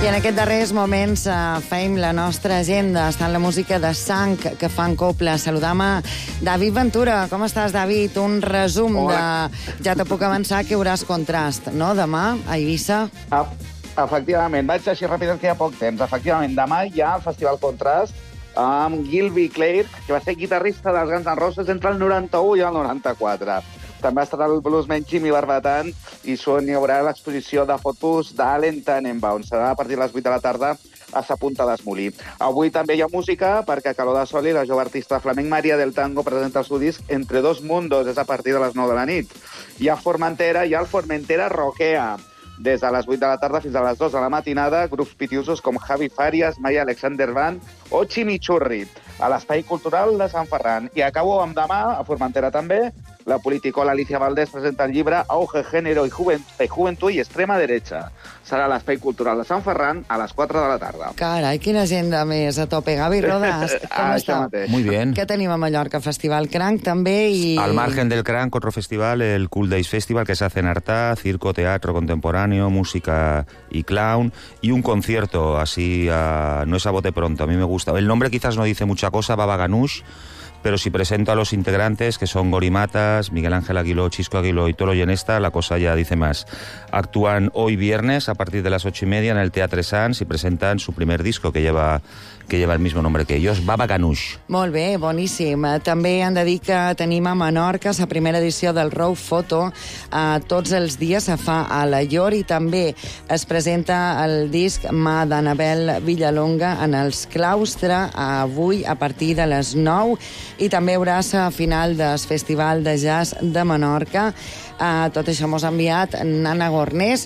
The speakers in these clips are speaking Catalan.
I en aquests darrers moments fem la nostra agenda. Està en la música de Sang, que fan coble. Saludam a David Ventura. Com estàs, David? Un resum de... Ja te puc avançar que hi hauràs contrast, no? Demà, a Eivissa. Efectivament. Vaig així ràpid, que hi ha poc temps. Efectivament, demà hi ha el Festival Contrast amb Gilby Clarke, que va ser guitarrista dels Guns N' Roses entre el 91 i el 94. També estarà el bluesman Jimmy Barbatan i hi haurà l'exposició de fotos d'Allen Tannenbaum. Serà a partir de les 8 de la tarda a Sa Punta d'Esmolí. Avui també hi ha música perquè a Calor de Sol i la jove artista flamenc Maria del Tango presenta el seu disc Entre dos mundos, és a partir de les 9 de la nit. Hi ha el Formentera Rockea. Des de les 8 de la tarda fins a les 2 de la matinada, grups pitiusos com Javi Farias, Maya Alexander Band o Chimichurri, a l'Espai Cultural de Sant Ferran. I acabo amb demà, a Formentera també, la politicòloga Alicia Valdés presenta el llibre Auge, Género y Juventud y Extrema Derecha. Serà a l'Espai Cultural de Sant Ferran a les 4 de la tarda. Carai, quina agenda més a tope. Gavi Rodas, com està? Muy bien. Què tenim a Mallorca? Festival Cranc també y... Al margen del Cranc, otro festival, el Cool Days Festival, que se hace en Artà, circo, teatro contemporáneo, música y clown, y un concierto así, no es a bote pronto, a mí me gusta. El nombre quizás no dice mucha cosa, Baba Ganoush, pero si presento a los integrantes, que son Gorimatas, Miguel Ángel Aguiló, Chisco Aguiló y Tolo Llenesta, la cosa ya dice más. Actúan hoy viernes a partir de las 8:30 en el Teatre Sans y presentan su primer disco que lleva el mismo nombre que ellos, Baba Ganoush. Molt bé, boníssim. També han de dir que tenim a Menorca la primera edició del Raw Photo. Tots els dies se fa a la Llor i també es presenta el disc Mà d'Anabel Villalonga en els Claustre avui a partir de les 9 i també hi haurà la final del Festival de Jazz de Menorca. Tot això mos ha enviat Nana Gornés.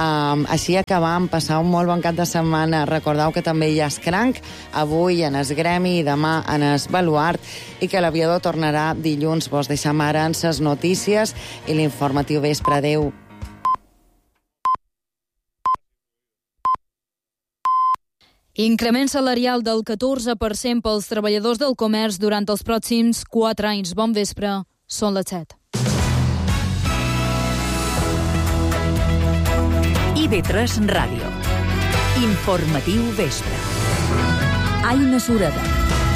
Així acabam, passar un molt bon cap de setmana. Recordeu que també hi ha Cranc, avui en el Gremi i demà en el Baluart, i que l'aviador tornarà dilluns. Vos deixam ara en ses notícies i l'informatiu vespre. Adéu. Increment salarial del 14% pels treballadors del comerç durant els pròxims 4 anys. Bon vespre, són les 7. IB3 Ràdio. Informatiu vespre. Aina Sureda.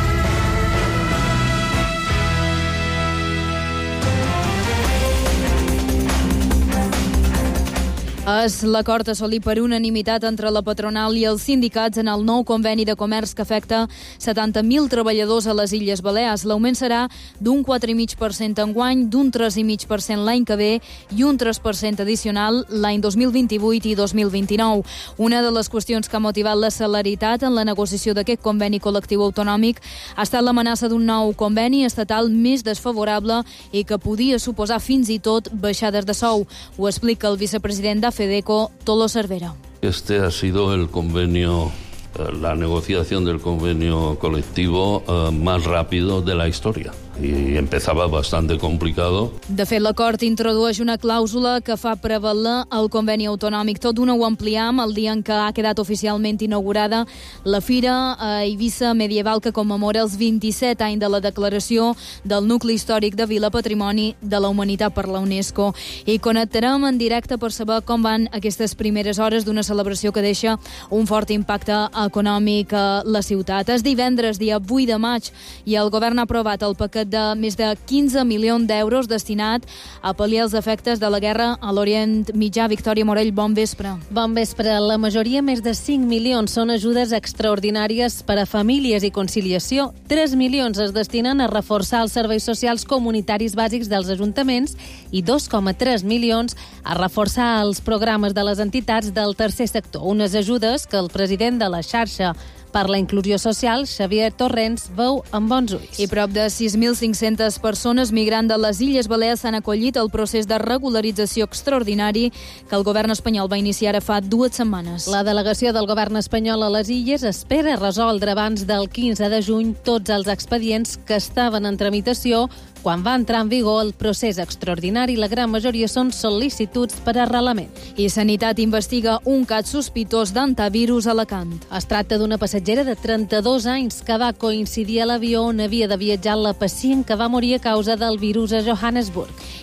És l'acord assolit per unanimitat entre la patronal i els sindicats en el nou conveni de comerç que afecta 70.000 treballadors a les Illes Balears. L'augment serà d'un 4,5% enguany, d'un 3,5% l'any que ve i un 3% addicional l'any 2028 i 2029. Una de les qüestions que ha motivat la celeritat en la negociació d'aquest conveni col·lectiu autonòmic ha estat l'amenaça d'un nou conveni estatal més desfavorable i que podia suposar fins i tot baixades de sou. Ho explica el vicepresident de FEDECO, Tolo Cervera. Este ha sido el convenio, la negociación del convenio colectivo más rápido de la historia. I empezava bastante complicado. De fet, l'acord introdueix una clàusula que fa prevaler el conveni autonòmic. Tot d'una ho ampliam el dia en què ha quedat oficialment inaugurada la Fira a Eivissa Medieval, que commemora els 27 anys de la declaració del nucli històric de Vila Patrimoni de la Humanitat per la UNESCO. I connectarem en directe per saber com van aquestes primeres hores d'una celebració que deixa un fort impacte econòmic a la ciutat. És divendres, dia 8 de maig, i el govern ha aprovat el paquet de més de 15 milions d'euros destinat a pal·liar els efectes de la guerra a l'Orient Mitjà. Victòria Morell, bon vespre. Bon vespre. La majoria, més de 5 milions, són ajudes extraordinàries per a famílies i conciliació. 3 milions es destinen a reforçar els serveis socials comunitaris bàsics dels ajuntaments i 2,3 milions a reforçar els programes de les entitats del tercer sector. Unes ajudes que el president de la xarxa per la inclusió social, Xavier Torrents, veu amb bons ulls. I prop de 6.500 persones migrants de les Illes Balears s'han acollit al procés de regularització extraordinari que el govern espanyol va iniciar ara fa 2 setmanes. La delegació del govern espanyol a les Illes espera resoldre abans del 15 de juny tots els expedients que estaven en tramitació quan va entrar en vigor el procés extraordinari. La gran majoria són sol·licituds per arrelament. I Sanitat investiga un cas sospitós d'antivirus a Alacant. Es tracta d'una passatgera de 32 anys que va coincidir a l'avió on havia de viatjar la pacient que va morir a causa del virus a Johannesburg.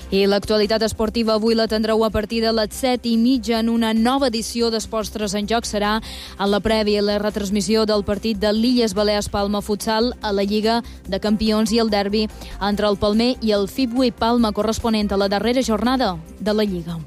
I l'actualitat esportiva avui la tindreu a partir de les 7:30 en una nova edició d'Esports 3 en Joc. Serà en la prèvia i la retransmissió del partit de l'Illes Balears Palma Futsal a la Lliga de Campions i el derbi entre el Palmer i el Fibui Palma, corresponent a la darrera jornada de la Lliga.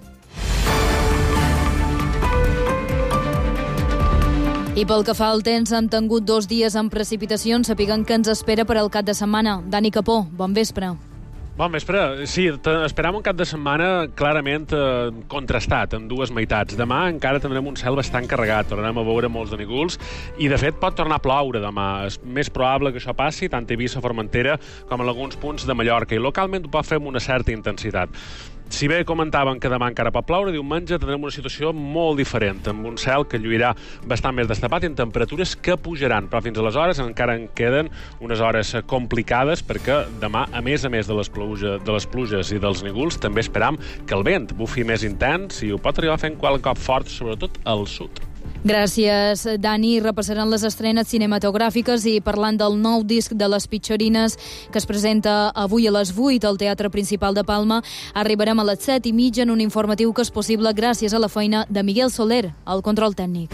I pel que fa al temps, hem tingut 2 dies amb precipitacions. Sapiguen que ens espera per al cap de setmana. Dani Capó, bon vespre. Bon vespre. Sí, esperam un cap de setmana clarament contrastat en dues meitats. Demà encara tindrem un cel bastant carregat, tornarem a veure molts de núvols i, de fet, pot tornar a ploure demà. És més probable que això passi tant a Eivissa, Formentera, com en alguns punts de Mallorca, i localment ho pot fer amb una certa intensitat. Si bé comentaven que demà encara pot ploure, diumenge tindrem una situació molt diferent, amb un cel que lluirà bastant més destapat i amb temperatures que pujaran, però fins aleshores encara en queden unes hores complicades, perquè demà, a més de les pluges i dels núvols, també esperam que el vent bufi més intens i ho pot arribar fent qualque cop fort, sobretot al sud. Gràcies, Dani. Repassaran les estrenes cinematogràfiques i parlant del nou disc de les Pitxorines que es presenta avui a les 8 al Teatre Principal de Palma. Arribarem a les 7:30 en un informatiu que és possible gràcies a la feina de Miguel Soler, al control tècnic.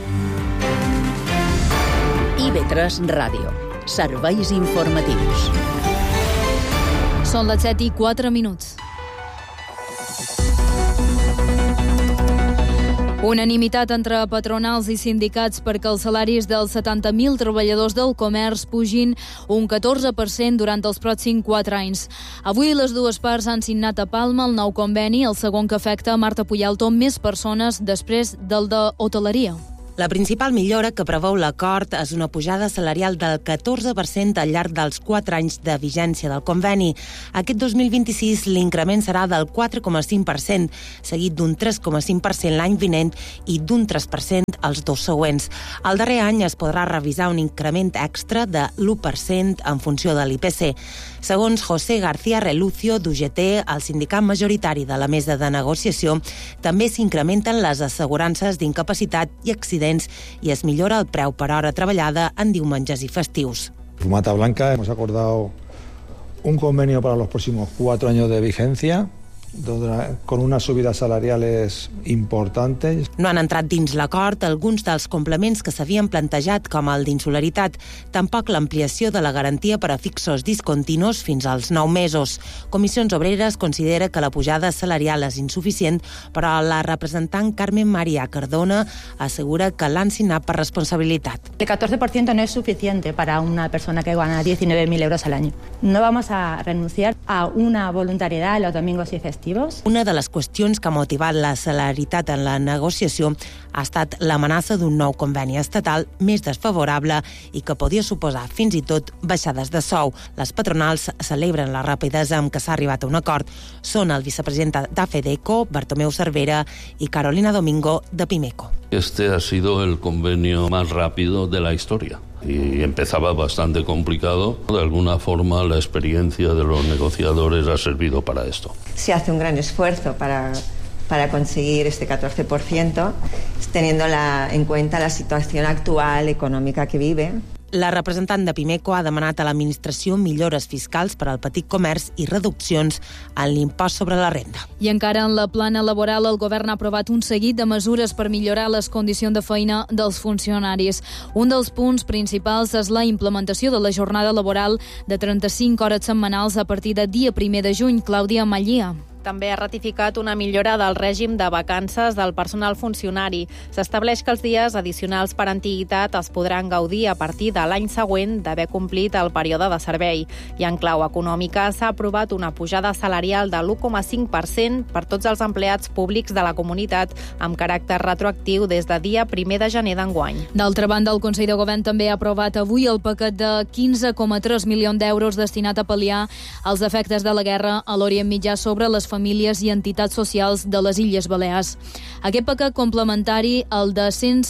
IB3 Ràdio. Serveis informatius. Són les 7:04. Unanimitat entre patronals i sindicats perquè els salaris dels 70.000 treballadors del comerç pugin un 14% durant els pròxims 4 anys. Avui les dues parts han signat a Palma el nou conveni, el segon que afecta a Marta Puyalto, més persones després del de hoteleria. La principal millora que preveu l'acord és una pujada salarial del 14% al llarg dels 4 anys de vigència del conveni. Aquest 2026 l'increment serà del 4,5%, seguit d'un 3,5% l'any vinent i d'un 3% els 2 següents. El darrer any es podrà revisar un increment extra de l'1% en funció de l'IPC. Segons José García Relucio, d'UGT, el sindicat majoritari de la mesa de negociació, també s'incrementen les assegurances d'incapacitat i accidents y es millora el preu per hora treballada en diumenges i festius. Fumata Blanca hemos acordado un convenio para los próximos 4 años de vigencia, con unas subidas salariales importantes. No han entrat dins l'acord alguns dels complements que s'havien plantejat, com el d'insolaritat, tampoc l'ampliació de la garantia per a fixos discontinus fins als 9 mesos. Comissions Obreres considera que la pujada salarial és insuficient, però la representant Carmen María Cardona assegura que l'han signat per responsabilitat. El 14% no es suficiente para una persona que gana 19.000 euros al año. No vamos a renunciar a una voluntariedad los domingos y festivos. Una de les qüestions que ha motivat la celeritat en la negociació ha estat l'amenaça d'un nou conveni estatal més desfavorable i que podia suposar fins i tot baixades de sou. Les patronals celebren la rapidesa amb què s'ha arribat a un acord. Són el vicepresident d'AFEDECO, Bartomeu Cervera, y Carolina Domingo, de Pimeco. Este ha sido el convenio más rápido de la historia. Y empezaba bastante complicado. De alguna forma, la experiencia de los negociadores ha servido para esto. Se hace un gran esfuerzo para conseguir este 14%, teniendo en cuenta la situación actual económica que vive. La representant de Pimeco ha demanat a l'administració millores fiscals per al petit comerç i reduccions en l'impost sobre la renda. I encara en la plana laboral, el govern ha aprovat un seguit de mesures per millorar les condicions de feina dels funcionaris. Un dels punts principals és la implementació de la jornada laboral de 35 hores setmanals a partir de dia 1 de juny. Clàudia Mallia. També ha ratificat una millora del règim de vacances del personal funcionari. S'estableix que els dies addicionals per antiguitat es podran gaudir a partir de l'any següent d'haver complit el període de servei. I en clau econòmica s'ha aprovat una pujada salarial de l'1,5% per tots els empleats públics de la comunitat amb caràcter retroactiu des de dia 1 de gener d'enguany. D'altra banda, el Consell de Govern també ha aprovat avui el paquet de 15,3 milions d'euros destinat a pal·liar els efectes de la guerra a l'Orient Mitjà sobre les famílies i entitats socials de les Illes Balears. Aquest paquet complementari, el de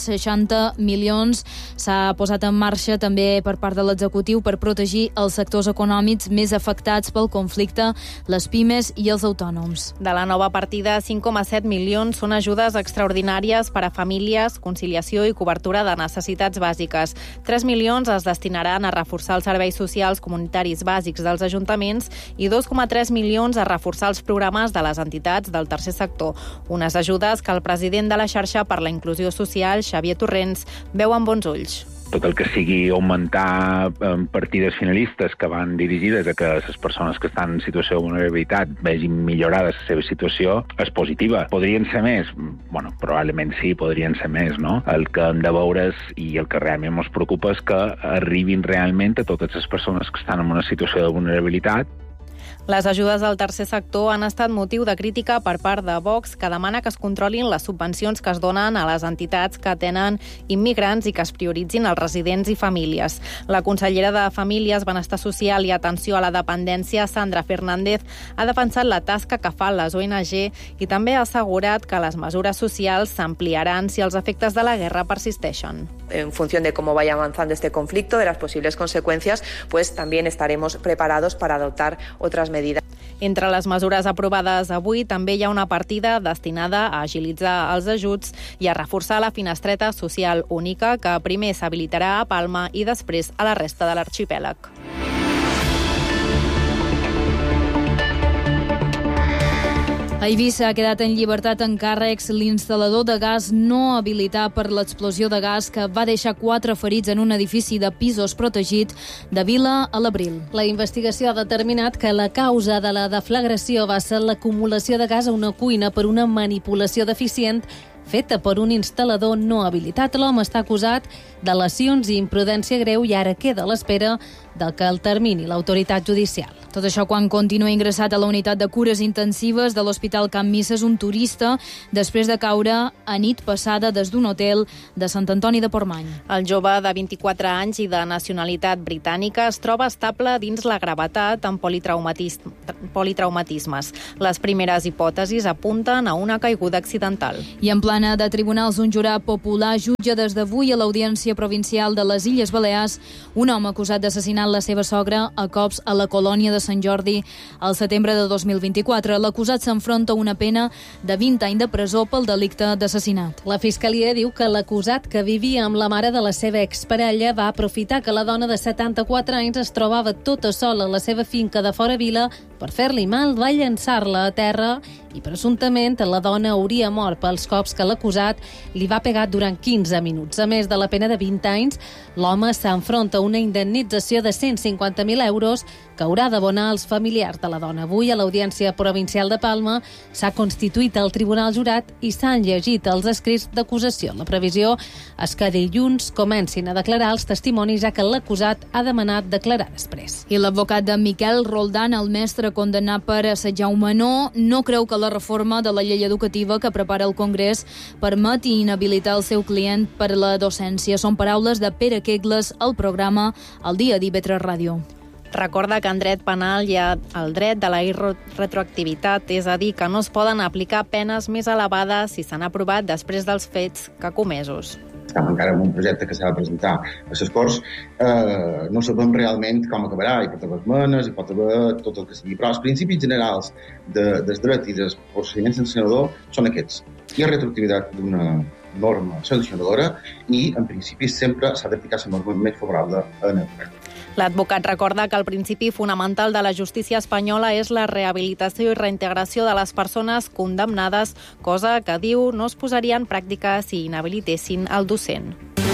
160 milions, s'ha posat en marxa també per part de l'executiu per protegir els sectors econòmics més afectats pel conflicte, les pimes i els autònoms. De la nova partida, 5,7 milions són ajudes extraordinàries per a famílies, conciliació i cobertura de necessitats bàsiques. 3 milions es destinaran a reforçar els serveis socials comunitaris bàsics dels ajuntaments i 2,3 milions a reforçar els programes programes de les entitats del tercer sector. Unes ajudes que el president de la xarxa per la inclusió social, Xavier Torrents, veu amb bons ulls. Tot el que sigui augmentar partides finalistes que van dirigides a que les persones que estan en situació de vulnerabilitat vegin millorada la seva situació és positiva. Podrien ser més? Bueno, probablement sí, podrien ser més, no? El que hem de veure i el que realment ens preocupa és que arribin realment a totes les persones que estan en una situació de vulnerabilitat. Les ajudes del tercer sector han estat motiu de crítica per part de Vox, que demana que es controlin les subvencions que es donen a les entitats que tenen immigrants i que es prioritzin els residents i famílies. La consellera de Famílies, Benestar Social i Atenció a la Dependència, Sandra Fernández, ha defensat la tasca que fan les ONG i també ha assegurat que les mesures socials s'ampliaran si els efectes de la guerra persisteixen. En función de cómo vaya avanzando este conflicto, de las posibles consecuencias, pues también estaremos preparados para adoptar otras medidas. Entre les mesures aprovades avui també hi ha una partida destinada a agilitzar els ajuts i a reforçar la finestreta social única que primer s'habilitarà a Palma i després a la resta de l'arxipèlag. A Eivissa ha quedat en llibertat en càrrecs l'instal·lador de gas no habilitat per l'explosió de gas que va deixar 4 ferits en un edifici de pisos protegit de Vila a l'Abril. La investigació ha determinat que la causa de la deflagració va ser l'acumulació de gas a una cuina per una manipulació deficient feta per un instal·lador no habilitat. L'home està acusat de lesions i imprudència greu i ara queda a l'espera del que el termini l'autoritat judicial. Tot això quan continua ingressat a la unitat de cures intensives de l'Hospital Can Misses un turista després de caure a nit passada des d'un hotel de Sant Antoni de Portmany. El jove de 24 anys i de nacionalitat britànica es troba estable dins la gravetat amb politraumatismes. Les primeres hipòtesis apunten a una caiguda accidental. I en plana de tribunals, un jurat popular jutja des d'avui a l'Audiència Provincial de les Illes Balears un home acusat d'assassinant la seva sogra a cops a la colònia de Sant Jordi al setembre de 2024. L'acusat s'enfronta a una pena de 20 anys de presó pel delicte d'assassinat. La Fiscalia diu que l'acusat, que vivia amb la mare de la seva exparella, va aprofitar que la dona de 74 anys es trobava tota sola a la seva finca de fora Vila per fer-li mal, va llançar-la a terra i presumptament la dona hauria mort pels cops que l'acusat li va pegar durant 15 minuts. A més de la pena de 20 anys, l'home s'enfronta a una indemnització de 150.000 euros que haurà d'abonar als familiars de la dona. Avui, a l'Audiència Provincial de Palma, s'ha constituït el tribunal jurat i s'han llegit els escrits d'acusació. La previsió és que dilluns comencin a declarar els testimonis, ja que l'acusat ha demanat declarar després. I l'advocat de Miquel Roldán, el mestre condemnat per assetjar un menor, no creu que la reforma de la llei educativa que prepara el Congrés permeti inhabilitar el seu client per la docència. Són paraules de Pere Kegles al programa El Dia d'IV3 Ràdio. Recorda que en dret penal hi ha el dret de la retroactivitat, és a dir, que no es poden aplicar penes més elevades si s'han aprovat després dels fets que comesos. Estem encara en un projecte que s'ha de presentar a les Corts, no sabem realment com acabarà, hi pot haver esmenes, hi pot haver tot el que sigui, però els principis generals del dret i dels procediments sancionador són aquests. Hi ha retroactivitat d'una norma sancionadora i, en principi, sempre s'ha d'aplicar la norma més favorable en el dret. L'advocat recorda que el principi fonamental de la justícia espanyola és la rehabilitació i reintegració de les persones condemnades, cosa que, diu, no es posaria en pràctica si inhabilitessin el docent.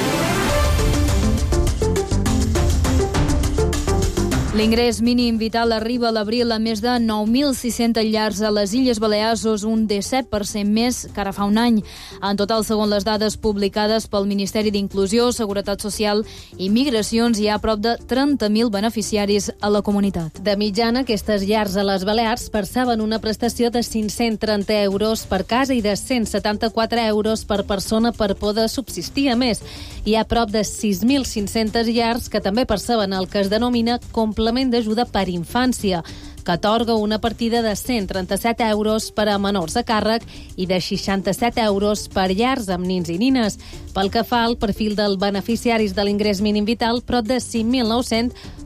L'ingrés mínim vital arriba a l'abril a més de 9.600 llars a les Illes Balears, és un 17% més que ara fa un any. En total, segons les dades publicades pel Ministeri d'Inclusió, Seguretat Social i Migracions, hi ha prop de 30.000 beneficiaris a la comunitat. De mitjana, aquestes llars a les Balears perceben una prestació de 530 euros per casa i de 174 euros per persona per poder subsistir. A més, hi ha prop de 6.500 llars que també perceben el que es denomina complement d'ajuda per infància, que atorga una partida de 137 euros per a menors a càrrec i de 67 euros per llars amb nins i nines. Pel que fa al perfil dels beneficiaris de l'ingrés mínim vital, prop de 5.900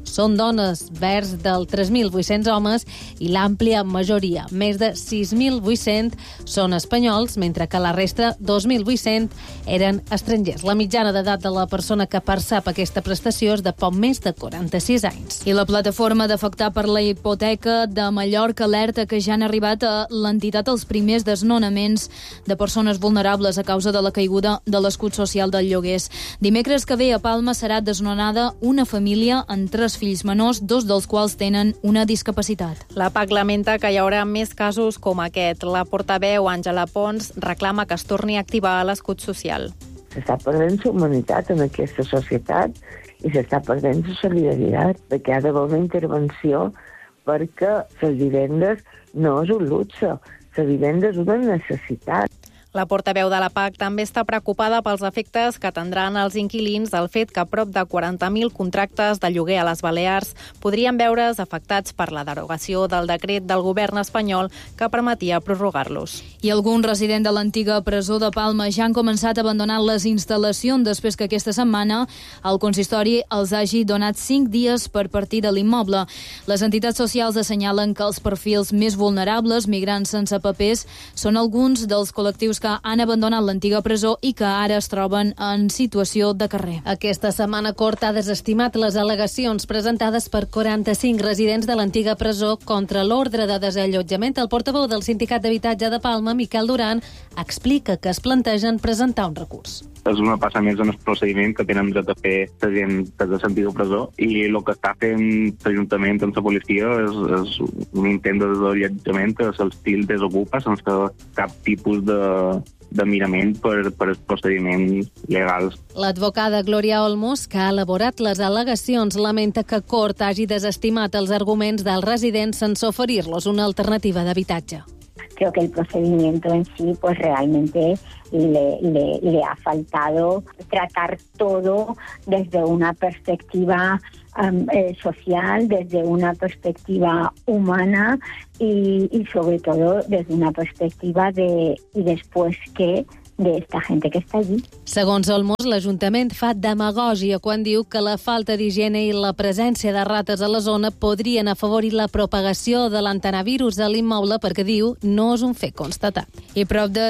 són dones, vers del 3.800 homes, i l'àmplia majoria, més de 6.800, són espanyols, mentre que la resta, 2.800, eren estrangers. La mitjana d'edat de la persona que percep aquesta prestació és de poc més de 46 anys. I la plataforma d'afectar per la hipoteca de Mallorca alerta que ja han arribat a l'entitat els primers desnonaments de persones vulnerables a causa de la caiguda de l'escut social del lloguers. Dimecres que ve a Palma serà desnonada una família amb 3 fills menors, 2 dels quals tenen una discapacitat. La PAC lamenta que hi haurà més casos com aquest. La portaveu Àngela Pons reclama que es torni a activar l'escut social. S'està perdent la humanitat en aquesta societat i s'està perdent la solidaritat, perquè ha d'haver una intervenció perquè les vivendes no és un luxe, les vivendes és una necessitat. La portaveu de la PAC també està preocupada pels efectes que tindran els inquilins el fet que prop de 40.000 contractes de lloguer a les Balears podrien veure's afectats per la derogació del decret del govern espanyol que permetia prorrogar-los. I alguns residents de l'antiga presó de Palma ja han començat a abandonar les instal·lacions després que aquesta setmana el consistori els hagi donat 5 dies per partir de l'immoble. Les entitats socials assenyalen que els perfils més vulnerables, migrants sense papers, són alguns dels col·lectius que han abandonat l'antiga presó i que ara es troben en situació de carrer. Aquesta setmana Cort ha desestimat les al·legacions presentades per 45 residents de l'antiga presó contra l'ordre de desallotjament. El portaveu del Sindicat d'Habitatge de Palma, Miquel Duran, explica que es plantegen presentar un recurs. És una passa més en el procediment que tenen dret a fer la gent des de l'antiga presó, i el que està fent l'Ajuntament amb la policia és un intent de desallotjament a l'estil desocupa sense cap tipus de mirament per els procediments legals. L'advocada Glòria Olmos, que ha elaborat les al·legacions, lamenta que Cort hagi desestimat els arguments dels residents sense oferir-los una alternativa d'habitatge. Creo que el procedimiento en sí, pues realmente le ha faltado tratar todo desde una perspectiva social, desde una perspectiva humana y sobre todo desde una perspectiva de y después qué de esta gente que està allí. Segons Olmos, l'Ajuntament fa demagògia quan diu que la falta d'higiene i la presència de rates a la zona podrien afavorir la propagació de l'antenavirus a l'immoble perquè, diu, no és un fet constatat. I prop de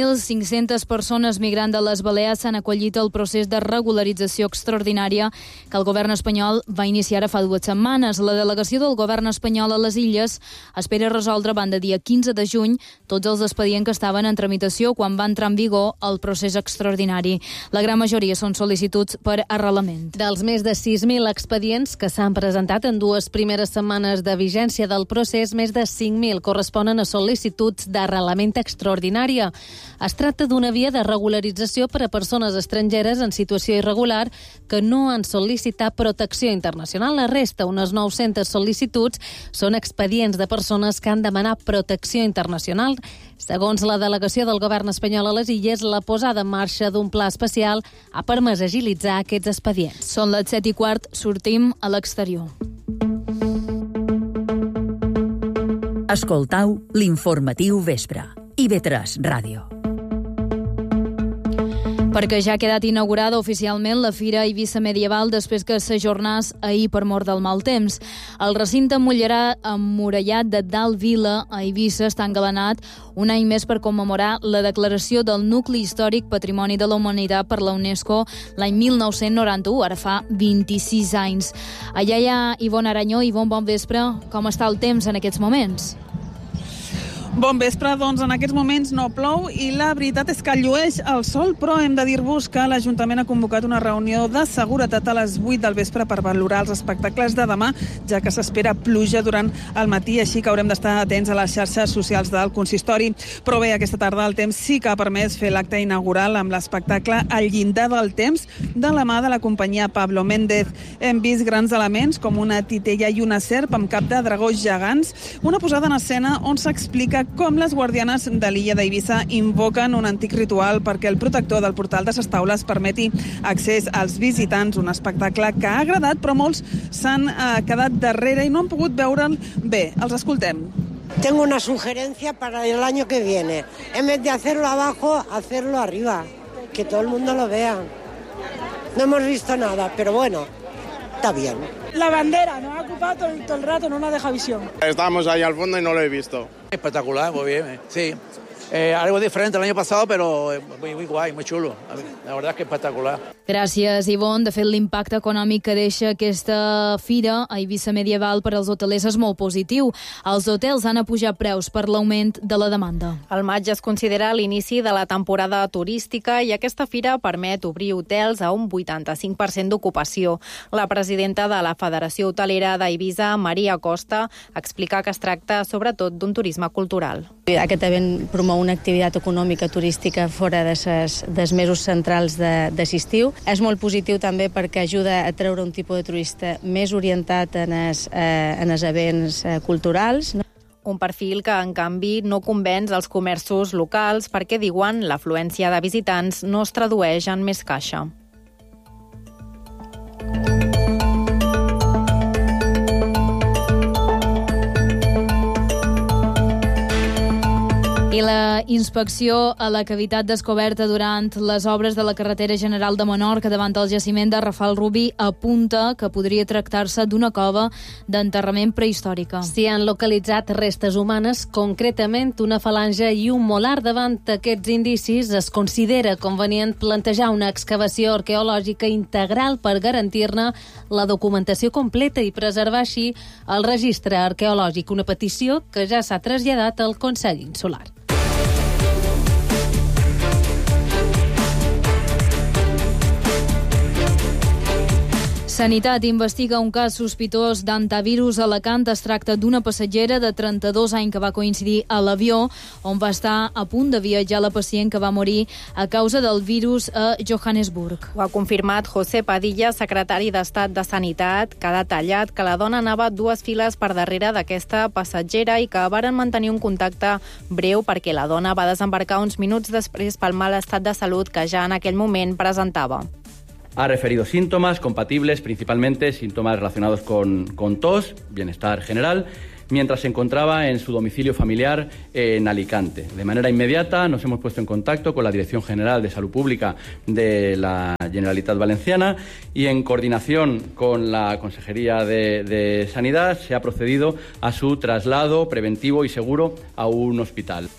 6.500 persones migrants de les Balears s'han acollit al procés de regularització extraordinària que el govern espanyol va iniciar fa 2 setmanes. La delegació del govern espanyol a les Illes espera resoldre abans de dia 15 de juny tots els expedients que estaven en tramitació quan va entrar en vigor el procés extraordinari. La gran majoria són sol·licituds per arrelament. Dels més de 6.000 expedients que s'han presentat en 2 primeres setmanes de vigència del procés, més de 5.000 corresponen a sol·licituds d'arrelament extraordinària. Es tracta d'una via de regularització per a persones estrangeres en situació irregular que no han sol·licitat protecció internacional. La resta, unes 900 sol·licituds, són expedients de persones que han demanat protecció internacional. Segons la delegació del govern espanyol a les Illes, la posada en marxa d'un pla especial ha permès agilitzar aquests expedients. Són les 7:15, sortim a l'exterior. Escoltau l'informatiu vespre. IB3 Ràdio. Perquè ja ha quedat inaugurada oficialment la Fira Eivissa Medieval després que s'ajornés ahir per mort del mal temps. El recinte emmurallat de Dalt Vila, a Eivissa, està engalanat un any més per commemorar la declaració del nucli històric Patrimoni de la Humanitat per la UNESCO l'any 1991, ara fa 26 anys. Allà hi ha Ivonne Aranyó. Ivonne, bon vespre. Com està el temps en aquests moments? Bon vespre, doncs en aquests moments no plou i la veritat és que llueix el sol, però hem de dir-vos que l'Ajuntament ha convocat una reunió de seguretat a les 8 del vespre per valorar els espectacles de demà, ja que s'espera pluja durant el matí, així que haurem d'estar atents a les xarxes socials del consistori. Però bé, aquesta tarda el temps sí que ha permès fer l'acte inaugural amb l'espectacle El llindar del temps, de la mà de la companyia Pablo Méndez. Hem vist grans elements com una titella i una serp amb cap de dragons gegants, una posada en escena on s'explica com les guardianes de l'illa d'Eivissa invoquen un antic ritual perquè el protector del portal de ses taules permeti accés als visitants, un espectacle que ha agradat, però molts s'han quedat darrere i no han pogut veure'l bé. Els escoltem. Tengo una sugerencia para el año que viene. En vez de hacerlo abajo, hacerlo arriba. Que todo el mundo lo vea. No hemos visto nada, pero bueno, está bien. La bandera nos ha ocupado todo el rato, no nos deja visión. Estábamos ahí al fondo y no lo he visto. Espectacular, muy bien, sí. Algo diferente al año pasado, pero muy guay, muy chulo. La verdad es que espectacular. Gràcies, Ivonne. De fet, l'impacte econòmic que deixa aquesta fira a Eivissa Medieval per als hotelers és molt positiu. Els hotels han apujat preus per l'augment de la demanda. El maig es considera l'inici de la temporada turística i aquesta fira permet obrir hotels a un 85% d'ocupació. La presidenta de la Federació Hotelera d'Eivissa, Maria Costa, explica que es tracta sobretot d'un turisme cultural. Aquest event promou una activitat econòmica turística fora dels mesos centrals d'estiu. És molt positiu també perquè ajuda a treure un tipus de turista més orientat en els events culturals. Un perfil que, en canvi, no convenç els comerços locals perquè, diuen, l'afluència de visitants no es tradueix en més caixa. I la inspecció a la cavitat descoberta durant les obres de la carretera general de Menorca davant el jaciment de Rafal Rubí apunta que podria tractar-se d'una cova d'enterrament prehistòrica. S'hi han localitzat restes humanes, concretament una falange i un molar. Davant aquests indicis es considera convenient plantejar una excavació arqueològica integral per garantir-ne la documentació completa i preservar així el registre arqueològic, una petició que ja s'ha traslladat al Consell Insular. Sanitat investiga un cas sospitós d'antivirus a Alacant. Es tracta d'una passatgera de 32 anys que va coincidir a l'avió on va estar a punt de viatjar la pacient que va morir a causa del virus a Johannesburg. Ho ha confirmat José Padilla, secretari d'Estat de Sanitat, que ha detallat que la dona anava 2 files per darrere d'aquesta passatgera i que varen mantenir un contacte breu perquè la dona va desembarcar uns minuts després pel mal estat de salut que ja en aquell moment presentava. Ha referido síntomas compatibles, principalmente síntomas relacionados con tos, bienestar general, mientras se encontraba en su domicilio familiar en Alicante. De manera inmediata nos hemos puesto en contacto con la Dirección General de Salud Pública de la Generalitat Valenciana y en coordinación con la Consejería de Sanidad se ha procedido a su traslado preventivo y seguro a un hospital.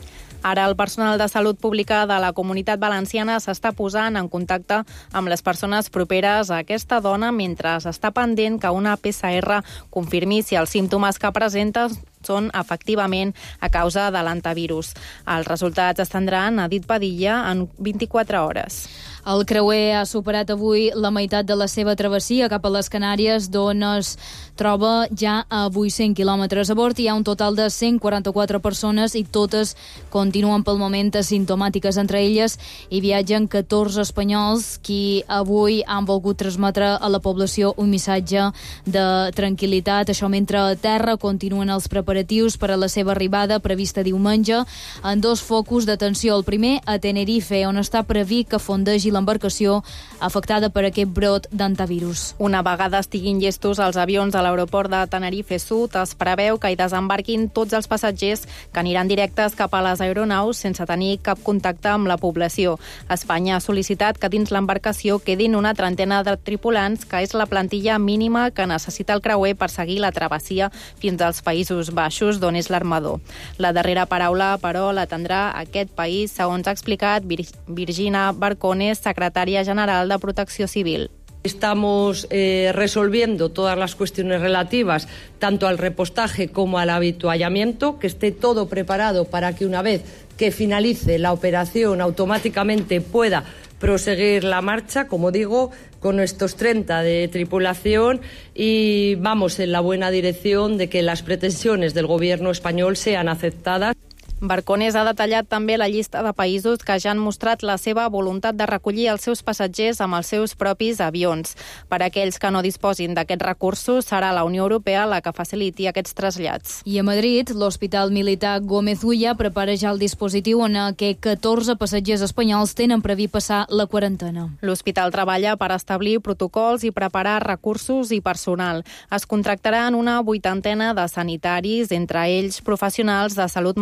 Ara el personal de salut pública de la Comunitat Valenciana s'està posant en contacte amb les persones properes a aquesta dona mentre està pendent que una PCR confirmi si els símptomes que presenta són efectivament a causa de l'antivirus. Els resultats es tindran, ha dit Padilla, en 24 hores. El creuer ha superat avui la meitat de la seva travessia cap a les Canàries, d'on es troba ja a 800 quilòmetres. A bord hi ha un total de 144 persones i totes continuen pel moment asimptomàtiques. Entre elles hi viatgen 14 espanyols qui avui han volgut transmetre a la població un missatge de tranquil·litat. Això mentre a terra continuen els preparatius per a la seva arribada prevista diumenge en 2 focus d'atenció. El primer a Tenerife, on està previst que fondegi l'embarcació afectada per aquest brot d'antivirus. Una vegada estiguin llestos els avions a l'aeroport de Tenerife Sud, es preveu que hi desembarquin tots els passatgers que aniran directes cap a les aeronaus sense tenir cap contacte amb la població. Espanya ha sol·licitat que dins l'embarcació quedin una trentena de tripulants, que és la plantilla mínima que necessita el creuer per seguir la travessia fins als Països Baixos, d'on és l'armador. La darrera paraula, però, la tindrà aquest país, segons ha explicat Virginia Barcones, secretària general de Protecció Civil. Estamos resolviendo todas las cuestiones relativas tanto al repostaje como al habituallamiento, que esté todo preparado para que una vez que finalice la operación automáticamente pueda proseguir la marcha, como digo, con estos 30 de tripulación, y vamos en la buena dirección de que las pretensiones del gobierno español sean aceptadas. Barcones ha detallat també la llista de països que ja han mostrat la seva voluntat de recollir els seus passatgers amb els seus propis avions. Per a aquells que no disposin d'aquests recursos, serà la Unió Europea la que faciliti aquests trasllats. I a Madrid, l'Hospital Militar Gómez Ulla prepara ja el dispositiu en què 14 passatgers espanyols tenen previst passar la quarantena. L'hospital treballa per establir protocols i preparar recursos i personal. Es contractaran una 80 de sanitaris, entre ells professionals de salut mental,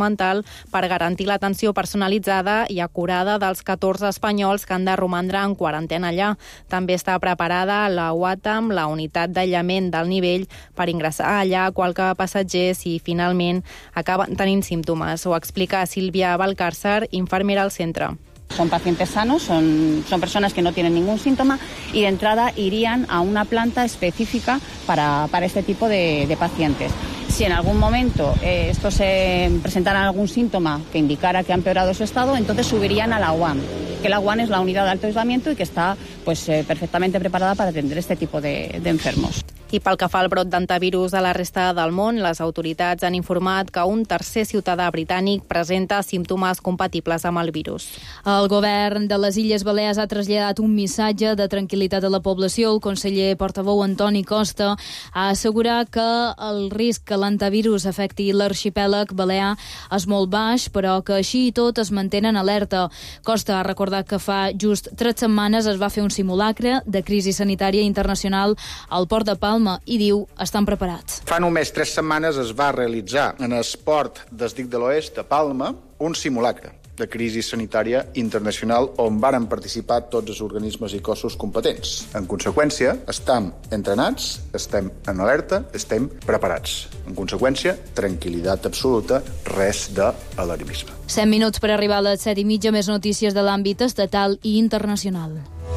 per garantir l'atenció personalitzada i acurada dels 14 espanyols que han de romandre en quarantena allà. També està preparada la UATAM, la unitat d'aïllament del nivell, per ingressar allà qualque passager si finalment acaben tenint símptomes. Ho explica Sílvia Valcárcer, infermera al centre. Son pacientes sanos, son personas que no tienen ningún síntoma y de entrada irían a una planta específica para este tipo de pacientes. Si en algún momento estos presentaran algún síntoma que indicara que ha empeorado su estado, entonces subirían a la UAM, que la UAM es la unidad de alto aislamiento y que está perfectamente preparada para atender este tipo de enfermos. I pel que fa al brot d'antivirus a la resta del món, les autoritats han informat que un tercer ciutadà britànic presenta símptomes compatibles amb el virus. El govern de les Illes Balears ha traslladat un missatge de tranquil·litat a la població. El conseller portaveu Antoni Costa ha assegurat que el risc que l'antivirus afecti l'arxipèlag balear és molt baix, però que així i tot es mantenen alerta. Costa ha recordat que fa just 3 setmanes es va fer un simulacre de crisi sanitària internacional al port de Palma i diu estan preparats. Fa només 3 setmanes es va realitzar en el port del Dic de l'Oest, a Palma, un simulacre de crisi sanitària internacional on varen participar tots els organismes i cossos competents. En conseqüència, estem entrenats, estem en alerta, estem preparats. En conseqüència, tranquil·litat absoluta, res d'alarmisme. 7 minuts per arribar a les 7:30, més notícies de l'àmbit estatal i internacional.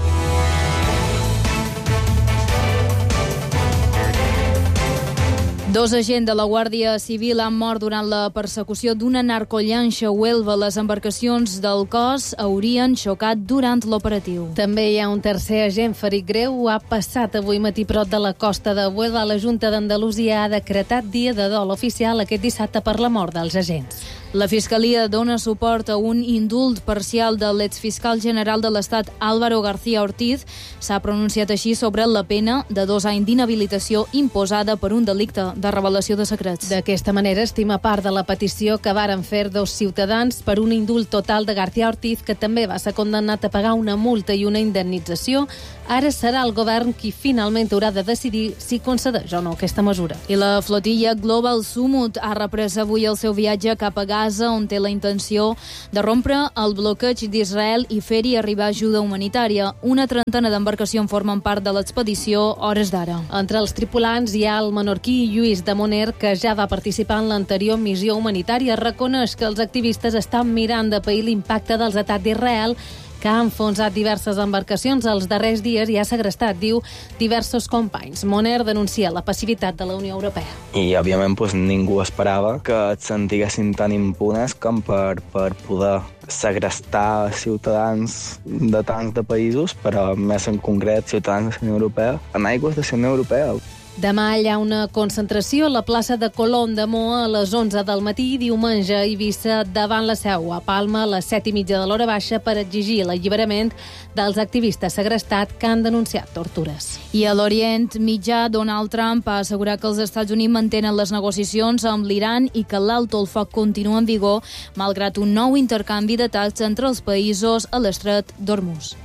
2 agents de la Guàrdia Civil han mort durant la persecució d'una narcollanxa a Huelva. Les embarcacions del cos haurien xocat durant l'operatiu. També hi ha un tercer agent ferit greu. Ha passat avui matí prop de la costa de Huelva. La Junta d'Andalusia ha decretat dia de dol oficial aquest dissabte per la mort dels agents. La Fiscalia dona suport a un indult parcial de l'exfiscal general de l'Estat Álvaro García Ortiz. S'ha pronunciat així sobre la pena de 2 anys d'inhabilitació imposada per un delicte de revelació de secrets. D'aquesta manera estima part de la petició que varen fer 2 ciutadans per un indult total de García Ortiz, que també va ser condemnat a pagar una multa i una indemnització. Ara serà el govern qui finalment haurà de decidir si concedeix o no aquesta mesura. I la flotilla Global Summit ha reprès avui el seu viatge cap a Gaza, on té la intenció de rompre el bloqueig d'Israel i fer-hi arribar ajuda humanitària. Una trentena d'embarcacions formen part de l'expedició hores d'ara. Entre els tripulants hi ha el menorquí Lluís de Moner, que ja va participar en l'anterior missió humanitària. Reconeix que els activistes estan mirant de pair l'impacte dels atacs d'Israel, que ha enfonsat diverses embarcacions els darrers dies i ha segrestat, diu, diversos companys. Moner denuncia la passivitat de la Unió Europea. I, òbviament, ningú esperava que et sentiguessin tan impunes com per poder segrestar ciutadans de tants de països, però més en concret ciutadans de la Unió Europea, en aigües de la Unió Europea. Demà hi ha una concentració a la plaça de Colón de Moa a les 11 del matí i diumenge a Eivissa davant la Seu, a Palma a les 7:30 de l'hora baixa, per exigir l'alliberament dels activistes segrestats que han denunciat tortures. I a l'Orient Mitjà, Donald Trump ha assegurat que els Estats Units mantenen les negociacions amb l'Iran i que l'alto el foc continua en vigor malgrat un nou intercanvi d'atacs entre els països a l'estret d'Hormuz.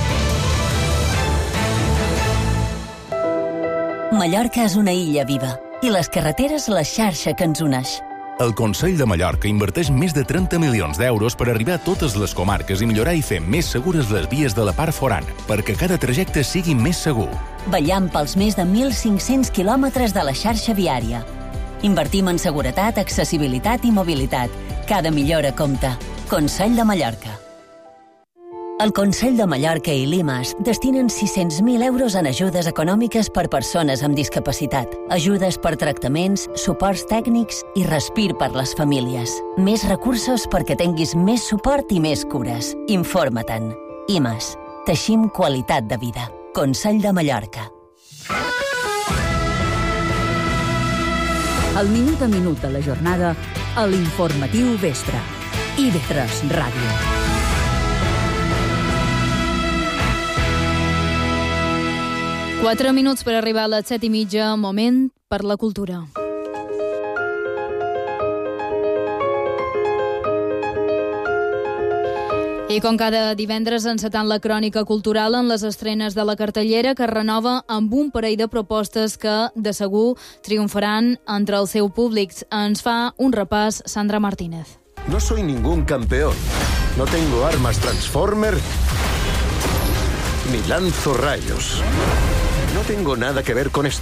Mallorca és una illa viva i les carreteres la xarxa que ens uneix. El Consell de Mallorca inverteix més de 30 milions d'euros per arribar a totes les comarques i millorar i fer més segures les vies de la part forana, perquè cada trajecte sigui més segur. Vetllant pels més de 1.500 quilòmetres de la xarxa viària. Invertim en seguretat, accessibilitat i mobilitat. Cada millora compta. Consell de Mallorca. El Consell de Mallorca i l'IMAS destinen 600.000 euros en ajudes econòmiques per persones amb discapacitat, ajudes per tractaments, suports tècnics i respir per les famílies. Més recursos perquè tinguis més suport i més cures. Informa-te'n. IMAS. Teixim qualitat de vida. Consell de Mallorca. El minut a minut de la jornada a l'Informatiu Vespre. IB3 Ràdio. 4 minuts per arribar a les 7:30, moment per la cultura. I com cada divendres encetant la crònica cultural en les estrenes de la cartellera, que es renova amb un parell de propostes que de segur triomfaran entre el seu públic. Ens fa un repàs Sandra Martínez. No soy ningún campeón. No tengo armas Transformer ni lanzo rayos. No tengo nada que ver con esto.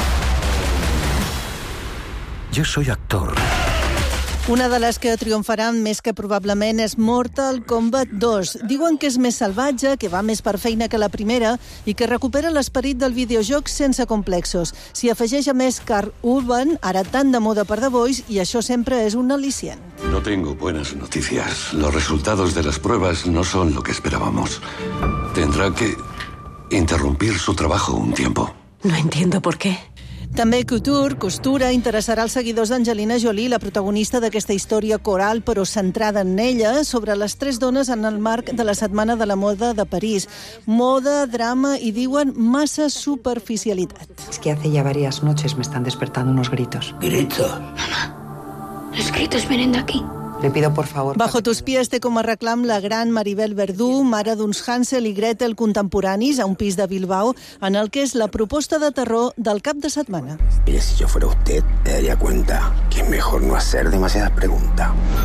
Yo soy actor. Una de les que triomfaran més que probablement és Mortal Kombat 2. Diuen que és més salvatge, que va més per feina que la primera i que recupera l'esperit del videojoc sense complexos. S'hi afegeix a més Karl Urban, ara tan de moda per The Voice, i això sempre és un al·licient. No tengo buenas noticias. Los resultados de las pruebas no son lo que esperábamos. Tendrá que interrumpir su trabajo un tiempo. No entiendo por qué. També Couture, costura, interessarà als seguidors d'Angelina Jolie, la protagonista d'aquesta història coral, però centrada en ella, sobre les 3 dones en el marc de la Setmana de la Moda de París. Moda, drama i, diuen, massa superficialitat. Es que hace ya varias noches me están despertando unos gritos. ¿Gritos? Mamá, los gritos vienen de aquí. Le pido, por favor... Bajo tus pies té com a reclam la gran Maribel Verdú, mare d'uns Hansel i Gretel contemporanis a un pis de Bilbao, en el que és la proposta de terror del cap de setmana. Mire, si yo fuera usted, me daría cuenta que es mejor no hacer demasiadas preguntas.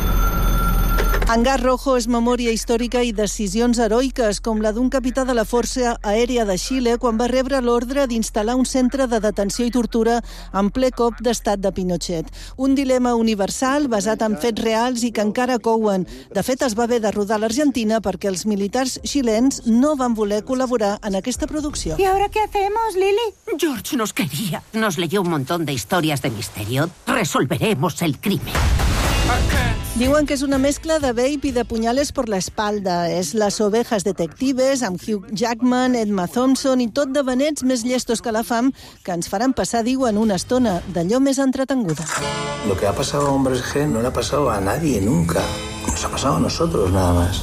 Hangar Rojo és memòria històrica i decisions heroiques, com la d'un capità de la Força Aèria de Xile quan va rebre l'ordre d'instal·lar un centre de detenció i tortura en ple cop d'estat de Pinochet. Un dilema universal basat en fets reals i que encara couen. De fet, es va haver de rodar a l'Argentina perquè els militars xilens no van voler col·laborar en aquesta producció. ¿Y ahora qué hacemos, Lili? George nos quería. Nos leyó un montón de historias de misterio. Resolveremos el crimen. Diuen que és una mescla de Babe i de Puñales por la espalda. És Las ovejas detectives, amb Hugh Jackman, Emma Thompson i tot de benets més llestos que la fam, que ens faran passar, diuen, una estona d'allò més entretenguda. Lo que ha pasado a Hombres G no le ha pasado a nadie nunca. Nos ha pasado a nosotros, nada más.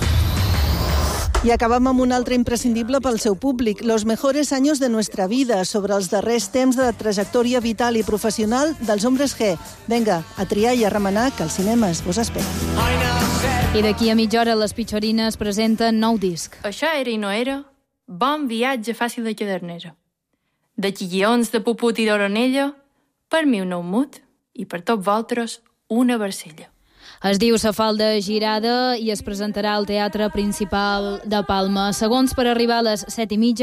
I acabam amb un altre imprescindible pel seu públic, Los mejores años de nuestra vida, sobre els darrers temps de trajectòria vital i professional dels Hombres G. Vinga, a triar i a remenar, que els cinemes us esperen. I d'aquí a mitja hora les Pitxorines presenten nou disc. Això era i no era, bon viatge fàcil de cadernera. De xillions de puput i d'oronella, per mi un nou mut i per tots vosaltres una barcella. Es diu Sa Falda Girada i es presentarà al Teatre Principal de Palma. Segons per arribar a les 7:30